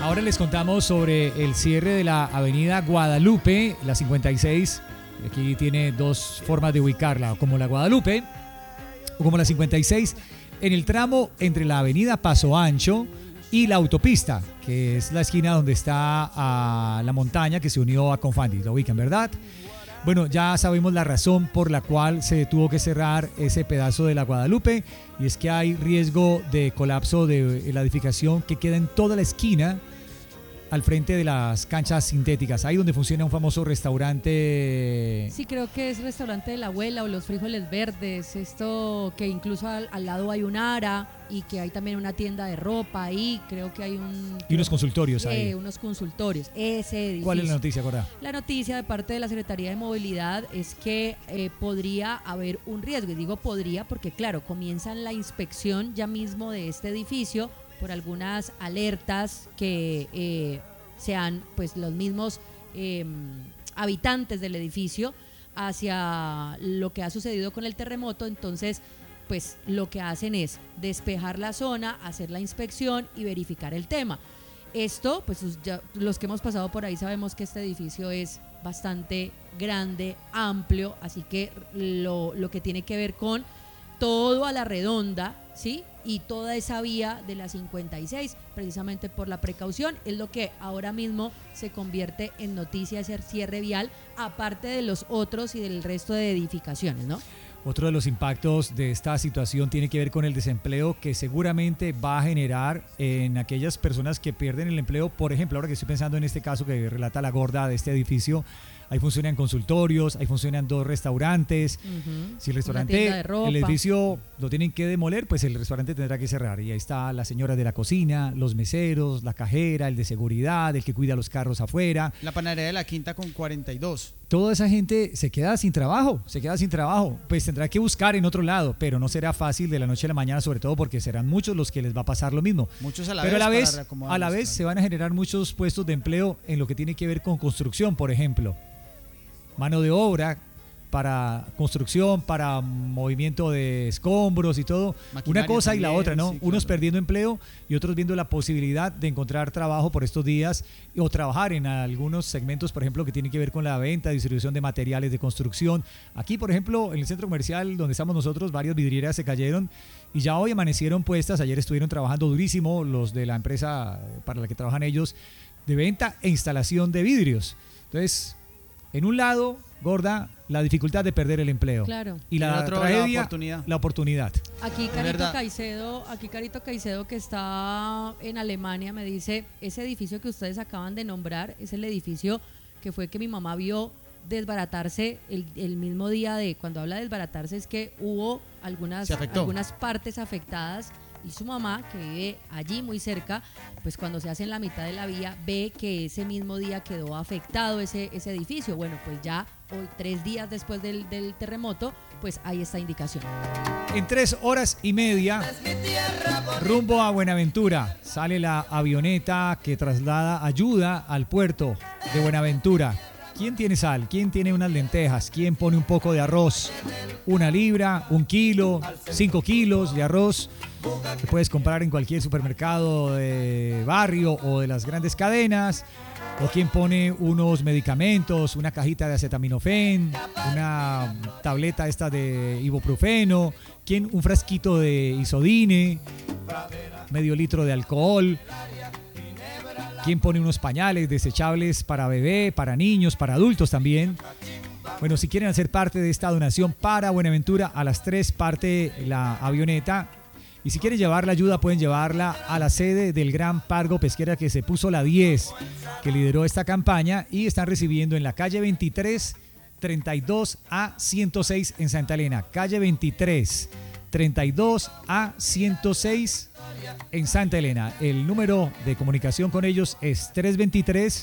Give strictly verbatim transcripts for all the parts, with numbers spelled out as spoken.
ahora les contamos sobre el cierre de la avenida Guadalupe, la cincuenta y seis. Aquí tiene dos formas de ubicarla, como la Guadalupe o como la cincuenta y seis, en el tramo entre la avenida Paso Ancho y la autopista, que es la esquina donde está a la montaña que se unió a Confandi. Lo ubican, ¿verdad? Bueno, ya sabemos la razón por la cual se tuvo que cerrar ese pedazo de la Guadalupe, y es que hay riesgo de colapso de la edificación que queda en toda la esquina al frente de las canchas sintéticas, ahí donde funciona un famoso restaurante. Sí, creo que es restaurante de la abuela o los frijoles verdes, esto que incluso al, al lado hay un Ara y que hay también una tienda de ropa ahí, creo que hay un... Y unos consultorios eh, ahí. Unos consultorios, ese edificio. ¿Cuál es la noticia, Cora? La noticia de parte de la Secretaría de Movilidad es que eh, podría haber un riesgo, y digo podría porque claro, comienzan la inspección ya mismo de este edificio por algunas alertas que eh, sean pues los mismos eh, habitantes del edificio hacia lo que ha sucedido con el terremoto. Entonces pues lo que hacen es despejar la zona, hacer la inspección y verificar el tema. Esto, pues ya, los que hemos pasado por ahí sabemos que este edificio es bastante grande, amplio, así que lo, lo que tiene que ver con todo a la redonda, ¿sí? Y toda esa vía de la cincuenta y seis, precisamente por la precaución, es lo que ahora mismo se convierte en noticia, ese cierre vial, aparte de los otros y del resto de edificaciones, ¿no? Otro de los impactos de esta situación tiene que ver con el desempleo que seguramente va a generar en aquellas personas que pierden el empleo. Por ejemplo, ahora que estoy pensando en este caso que relata la gorda de este edificio, ahí funcionan consultorios, ahí funcionan dos restaurantes. Uh-huh. Si el restaurante, el edificio lo tienen que demoler, pues el restaurante tendrá que cerrar. Y ahí está la señora de la cocina, los meseros, la cajera, el de seguridad, el que cuida los carros afuera. La panadería de la Quinta con cuarenta y dos. Toda esa gente se queda sin trabajo, se queda sin trabajo, pues tendrá que buscar en otro lado, pero no será fácil de la noche a la mañana, sobre todo porque serán muchos los que les va a pasar lo mismo. Muchos a la pero vez. a la vez, a la vez se van a generar muchos puestos de empleo en lo que tiene que ver con construcción, por ejemplo. Mano de obra para construcción, para movimiento de escombros y todo. Maquinaria una cosa también, y la otra, ¿no? Sí, Unos claro. perdiendo empleo y otros viendo la posibilidad de encontrar trabajo por estos días o trabajar en algunos segmentos, por ejemplo, que tienen que ver con la venta, distribución de materiales de construcción. Aquí, por ejemplo, en el centro comercial donde estamos nosotros, varias vidrieras se cayeron y ya hoy amanecieron puestas. Ayer estuvieron trabajando durísimo los de la empresa para la que trabajan ellos de venta e instalación de vidrios. Entonces, en un lado, gorda, la dificultad de perder el empleo. Claro. Y la otro, tragedia, la oportunidad. La oportunidad. Aquí Carito Caicedo, aquí Carito Caicedo, que está en Alemania, me dice, ese edificio que ustedes acaban de nombrar es el edificio que fue que mi mamá vio desbaratarse el, el mismo día de, cuando habla de desbaratarse es que hubo algunas, algunas partes afectadas. Y su mamá, que vive allí muy cerca, pues cuando se hace en la mitad de la vía, ve que ese mismo día quedó afectado ese, ese edificio. Bueno, pues ya hoy, tres días después del, del terremoto, pues hay esta indicación. En tres horas y media, rumbo a Buenaventura, sale la avioneta que traslada ayuda al puerto de Buenaventura. ¿Quién tiene sal? ¿Quién tiene unas lentejas? ¿Quién pone un poco de arroz? Una libra, un kilo, cinco kilos de arroz que puedes comprar en cualquier supermercado de barrio o de las grandes cadenas. O quién pone unos medicamentos, una cajita de acetaminofén, una tableta esta de ibuprofeno, quién un frasquito de isodine, medio litro de alcohol. ¿Quién pone unos pañales desechables para bebé, para niños, para adultos también? Bueno, si quieren hacer parte de esta donación para Buenaventura, a las tres parte la avioneta. Y si quieren llevar la ayuda, pueden llevarla a la sede del Gran Pargo Pesquera que se puso la diez, que lideró esta campaña, y están recibiendo en la calle veintitrés, treinta y dos A ciento seis en Santa Elena. Calle veintitrés, treinta y dos A ciento seis en Santa Elena. El número de comunicación con ellos es tres dos tres,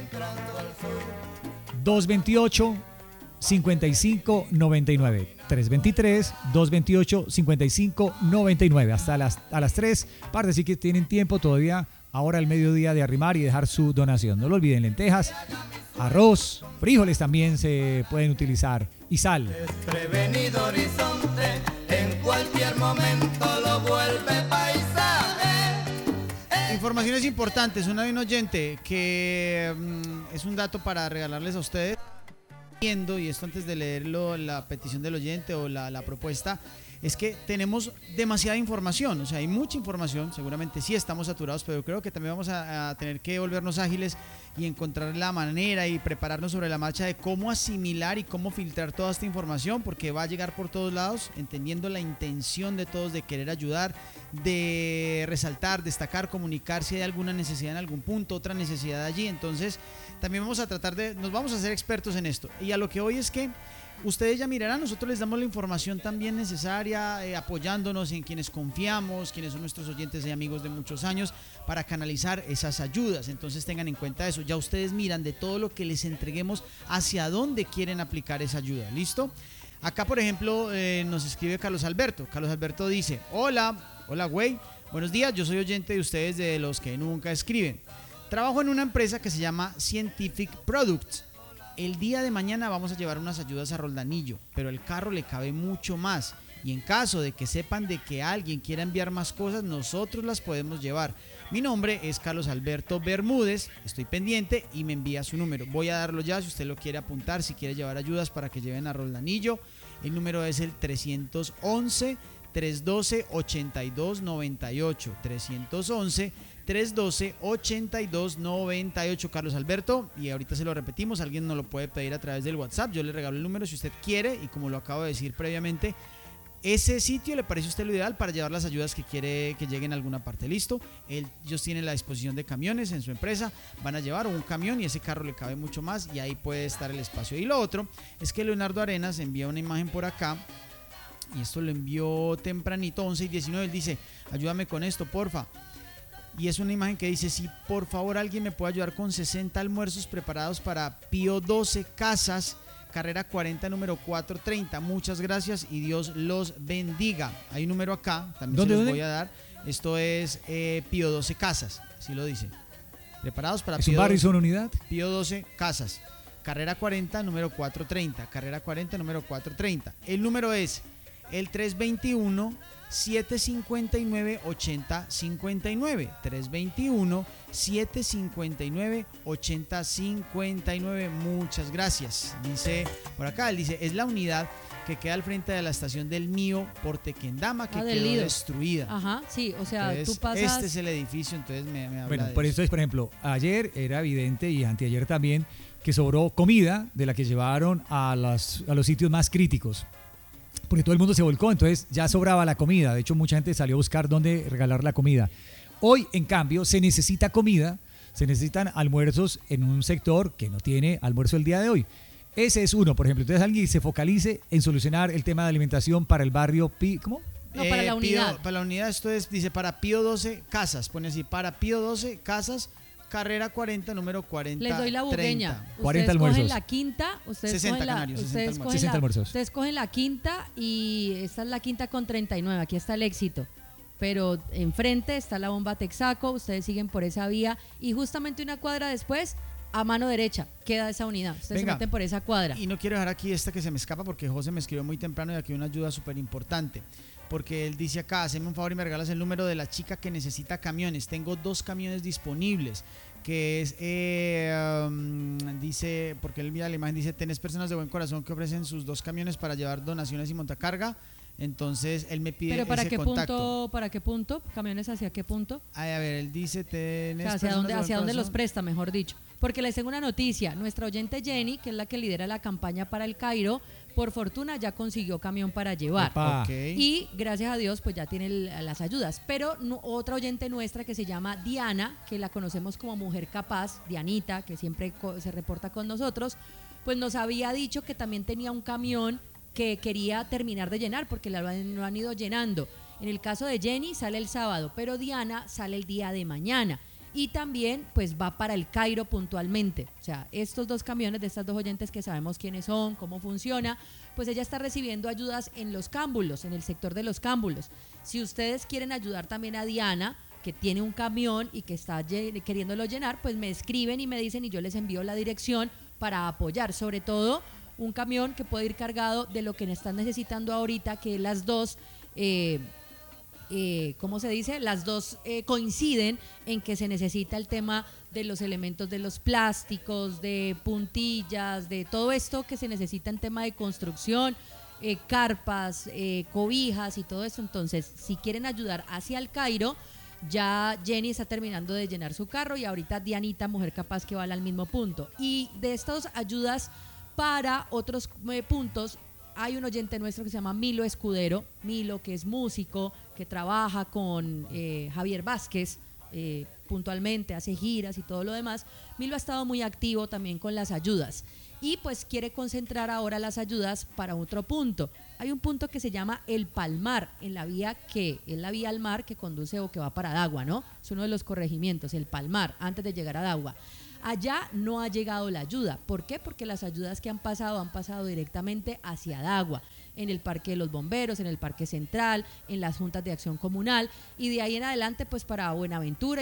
dos dos ocho, cinco cinco nueve nueve. tres dos tres, dos dos ocho, cinco cinco nueve nueve. Hasta las, a las tres partes, sí que tienen tiempo todavía ahora al mediodía de arrimar y dejar su donación. No lo olviden, lentejas, arroz, frijoles también se pueden utilizar y sal. Desprevenido horizonte, en cualquier momento lo vuelve paisaje. Informaciones importantes. Una de un oyente que mm, es un dato para regalarles a ustedes. Y esto antes de leerlo, la petición del oyente o la, la propuesta, es que tenemos demasiada información, o sea, hay mucha información, seguramente sí estamos saturados, pero creo que también vamos a, a tener que volvernos ágiles y encontrar la manera y prepararnos sobre la marcha de cómo asimilar y cómo filtrar toda esta información, porque va a llegar por todos lados, entendiendo la intención de todos de querer ayudar, de resaltar, destacar, comunicar si hay alguna necesidad en algún punto, otra necesidad allí. Entonces también vamos a tratar de, nos vamos a hacer expertos en esto, y a lo que hoy es que ustedes ya mirarán, nosotros les damos la información también necesaria, eh, apoyándonos en quienes confiamos, quienes son nuestros oyentes y amigos de muchos años, para canalizar esas ayudas. Entonces tengan en cuenta eso, ya ustedes miran de todo lo que les entreguemos hacia dónde quieren aplicar esa ayuda, ¿listo? Acá, por ejemplo, eh, nos escribe Carlos Alberto. Carlos Alberto dice: hola, hola güey, buenos días, yo soy oyente de ustedes de los que nunca escriben. Trabajo en una empresa que se llama Scientific Products. El día de mañana vamos a llevar unas ayudas a Roldanillo, pero el carro le cabe mucho más. Y en caso de que sepan de que alguien quiera enviar más cosas, nosotros las podemos llevar. Mi nombre es Carlos Alberto Bermúdez, estoy pendiente y me envía su número. Voy a darlo ya si usted lo quiere apuntar, si quiere llevar ayudas para que lleven a Roldanillo. El número es el trescientos once, trescientos doce, ochenta y dos noventa y ocho. trescientos once, trescientos doce, ochenta y dos noventa y ocho. Carlos Alberto, y ahorita se lo repetimos, alguien nos lo puede pedir a través del WhatsApp, yo le regalo el número si usted quiere, y como lo acabo de decir previamente, ese sitio le parece a usted lo ideal para llevar las ayudas que quiere que lleguen a alguna parte. Listo, ellos tienen la disposición de camiones en su empresa, van a llevar un camión y ese carro le cabe mucho más y ahí puede estar el espacio. Y lo otro es que Leonardo Arenas envía una imagen por acá, y esto lo envió tempranito, once y diecinueve, él dice: ayúdame con esto, porfa. Y es una imagen que dice: si por favor alguien me puede ayudar con sesenta almuerzos preparados para Pío doce Casas, carrera cuarenta, número cuatrocientos treinta. Muchas gracias y Dios los bendiga. Hay un número acá, también se los ¿Dónde? voy a dar. Esto es eh, Pío doce Casas, así lo dice. Preparados para ¿Es Pío un barrio y doce, son unidad? Pío doce Casas, carrera cuarenta, número cuatrocientos treinta. Carrera cuarenta, número cuatrocientos treinta. El número es el trescientos veintiuno, setecientos cincuenta y nueve, ochenta cincuenta y nueve. trescientos veintiuno, setecientos cincuenta y nueve, ochenta cincuenta y nueve. Muchas gracias. Dice por acá, él dice: es la unidad que queda al frente de la estación del Mío por Tequendama, que Ah, del quedó Lido. destruida. Ajá, sí, o sea, Entonces, tú pasas... este es el edificio, entonces me, me habla Bueno, de por eso. eso es, por ejemplo, ayer era evidente y anteayer también que sobró comida de la que llevaron a, las, a los sitios más críticos. Porque todo el mundo se volcó, entonces ya sobraba la comida. De hecho, mucha gente salió a buscar dónde regalar la comida. Hoy, en cambio, se necesita comida, se necesitan almuerzos en un sector que no tiene almuerzo el día de hoy. Ese es uno, por ejemplo. Entonces alguien se focalice en solucionar el tema de alimentación para el barrio Pi... ¿Cómo? No, para la unidad. Pío, para la unidad, esto es, dice, para Pío doce Casas, pone así, para Pío doce Casas, carrera cuarenta, número cuarenta. Les doy la bugueña. treinta. cuarenta Ustedes cogen almuerzos. la quinta, ustedes sesenta cogen la, canarios, sesenta ustedes almuerzos. cogen sesenta la- almuerzos. ustedes cogen la quinta y esta es la quinta con treinta y nueve. Aquí está el éxito. Pero enfrente está la bomba Texaco, ustedes siguen por esa vía y justamente una cuadra después, a mano derecha, queda esa unidad. Ustedes Venga. se meten por esa cuadra. Y no quiero dejar aquí esta que se me escapa porque José me escribió muy temprano y aquí una ayuda súper importante. Porque él dice acá: haceme un favor y me regalas el número de la chica que necesita camiones. Tengo dos camiones disponibles. Que es, eh, um, dice, porque él mira la imagen, dice: tenés personas de buen corazón que ofrecen sus dos camiones para llevar donaciones y montacarga. Entonces él me pide Pero ¿para ese qué contacto. punto? ¿Para qué punto? ¿Camiones hacia qué punto? Ay, a ver, él dice: O tenés sea, hacia personas dónde, de buen hacia dónde los corazón. presta, mejor dicho. Porque les tengo una noticia. Nuestra oyente Jenny, que es la que lidera la campaña para el Cairo, por fortuna ya consiguió camión para llevar. Epa. Ok. Y gracias a Dios, pues ya tiene el- las ayudas. Pero no- otra oyente nuestra que se llama Diana, que la conocemos como Mujer Capaz, Dianita, que siempre co- se reporta con nosotros, pues nos había dicho que también tenía un camión que quería terminar de llenar porque lo han, lo han ido llenando. En el caso de Jenny sale el sábado, pero Diana sale el día de mañana. Y también pues va para el Cairo puntualmente. O sea, estos dos camiones de estas dos oyentes que sabemos quiénes son, cómo funciona, pues ella está recibiendo ayudas en los cámbulos, en el sector de los cámbulos. Si ustedes quieren ayudar también a Diana, que tiene un camión y que está lle- queriéndolo llenar, pues me escriben y me dicen y yo les envío la dirección para apoyar, sobre todo un camión que puede ir cargado de lo que están necesitando ahorita, que es las dos eh, eh, ¿cómo se dice? Las dos eh, coinciden en que se necesita el tema de los elementos de los plásticos, de puntillas, de todo esto que se necesita en tema de construcción, eh, carpas, eh, cobijas y todo eso. Entonces, si quieren ayudar hacia el Cairo, ya Jenny está terminando de llenar su carro y ahorita Dianita, Mujer Capaz, que va al mismo punto. Y de estas ayudas para otros eh, puntos, hay un oyente nuestro que se llama Milo Escudero, Milo, que es músico, que trabaja con eh, Javier Vázquez, eh, puntualmente, hace giras y todo lo demás. Milo ha estado muy activo también con las ayudas y pues quiere concentrar ahora las ayudas para otro punto. Hay un punto que se llama El Palmar, en la vía que es la vía al mar que conduce o que va para Dagua, ¿no? Es uno de los corregimientos, El Palmar, antes de llegar a Dagua. Allá no ha llegado la ayuda. ¿Por qué? Porque las ayudas que han pasado han pasado directamente hacia Dagua, en el Parque de los Bomberos, en el Parque Central, en las juntas de acción comunal y de ahí en adelante pues para Buenaventura